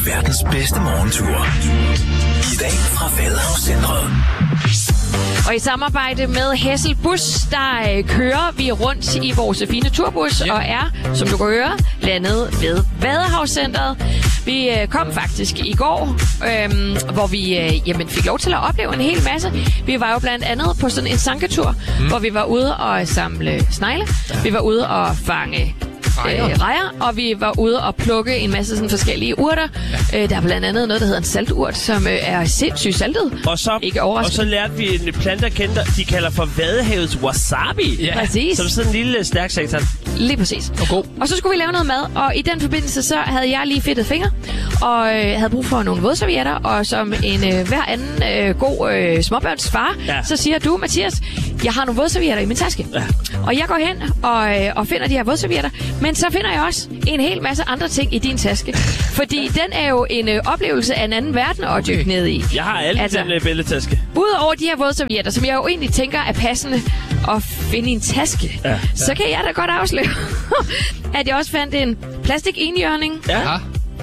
verdens bedste morgentur. I dag fra Vadehavscentret. Og i samarbejde med Hessel Bus, der kører vi rundt i vores fine turbus og er, som du kan høre, landet ved Vadehavscentret. Vi kom faktisk i går, hvor vi fik lov til at opleve en hel masse. Vi var jo blandt andet på sådan en sanketur, hvor vi var ude og samle snegle. Vi var ude og fange rejer, og vi var ude og plukke en masse sådan forskellige urter. Der er blandt andet noget, der hedder en salturt, som er sindssygt saltet. Og så lærte vi en plante at kende, de kalder for Vadehavets wasabi. Ja. Præcis. Som sådan en lille stærk satan. Lige præcis. Og så skulle vi lave noget mad, og i den forbindelse så havde jeg lige fedtet fingre, og havde brug for nogle vådservietter, og som en hver anden god småbørnsfar, så siger du, Mathias, jeg har nogle vådservietter i min taske. Ja. Og jeg går hen og finder de her vådservietter, men så finder jeg også en hel masse andre ting i din taske. Fordi den er jo en oplevelse af en anden verden at dykke ned i. Jeg har alle den bæltetaske. Udover de her vådservietter, som jeg jo egentlig tænker er passende at finde i en taske, så kan jeg da godt afsløre, at jeg også fandt en plastik-enhjørning. Ja.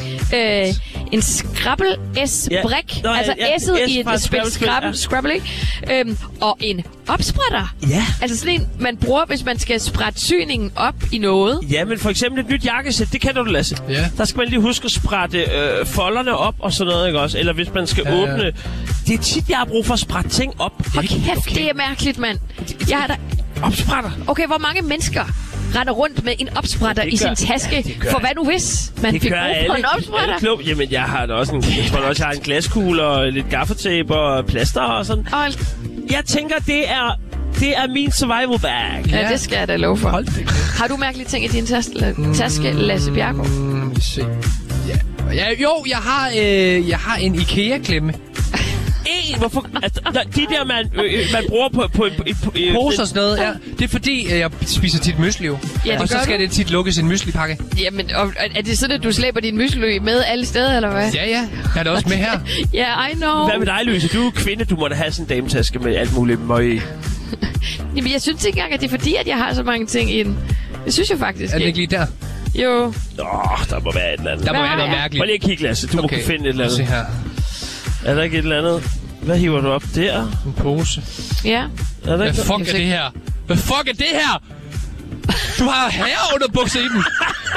En Scrabble-S-brik. Altså S'et i et spil Scrabble, ikke? Og en opspretter. Ja. Altså sådan en, man bruger, hvis man skal sprette syningen op i noget. Ja, men for eksempel et nyt jakkesæt, det kender du, Lasse. Ja. Der skal man lige huske at sprette folderne op og sådan noget, ikke også? Eller hvis man skal åbne. Det er tit, jeg har brug for at sprette ting op. Hold kæft, det er mærkeligt, mand. Jeg har da... Opspretter. Okay, hvor mange mennesker render rundt med en opspretter i sin taske, for hvad nu hvis man fik brug for en opspretter? Jamen, jeg har da også jeg tror også, jeg har en glaskugle og lidt gaffatape og plaster og sådan. Jeg tænker, det er min survival bag. Ja, det skal jeg da love for. Har du mærkelige ting i din taske, Lasse Bjergård? Ja. Jo, jeg har en IKEA-klemme. Hvorfor? De der, man bruger på poser og sådan noget, ja. Det er fordi, jeg spiser tit mysli jo. Ja, og så skal det tit lukkes en mysli-pakke. Jamen, er det sådan, at du slæber din mysli med alle steder, eller hvad? Ja. Jeg er det også med her. Ja, I know. Hvad med dig, Louise? Du er kvinde, du må da have sådan en dametaske med alt muligt møg i. Jamen, jeg synes ikke engang, at det er fordi, at jeg har så mange ting i den. Det synes jeg faktisk ikke. Er det ikke lige der? Jo. Der må være et eller andet. Der må være noget mærkeligt. Prøv lige at kigge, Lasse. Du må kunne finde et eller andet. Se her. Er der ikke et eller andet? Hvad hiver du op der? En pose. Ja. Hvad fuck er det her? Hvad fuck er det her? Du har herreunderbukser i den.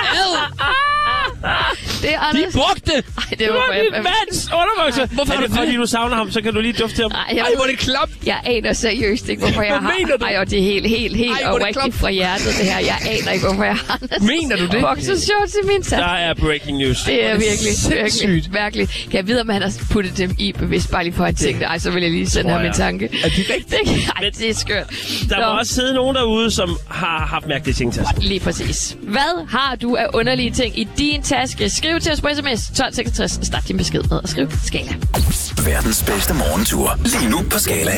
Det er Anders. De brugte det! Ej, det var din mands underbukser. Hvorfor er det fordi, du savner ham? Så kan du lige dufte ham. Ej, hvor er det klamt. Jeg aner seriøst ikke, hvorfor jeg har... Hvad mener du? Ej, og det er helt oprigtigt fra hjertet, det her. Jeg aner ikke, hvorfor jeg har Anders. Mener du det? Boxershorts i min taske. Der er breaking news. Det er virkelig mærkeligt. Kan jeg vide, om han har puttet dem i bevidst, bare lige for at tænke, ej, så vil jeg lige sende ham en tanke. Er det rigtigt? Ej, det er skørt. Der må også sidde nogen derude, som har haft mærkelige ting til sig. Lige præcis. Hvad har du af underlige ting i din taske? Skriv til os på sms 1266. Start din besked med at skrive Skala. Verdens bedste morgentur. Lige nu på Skala.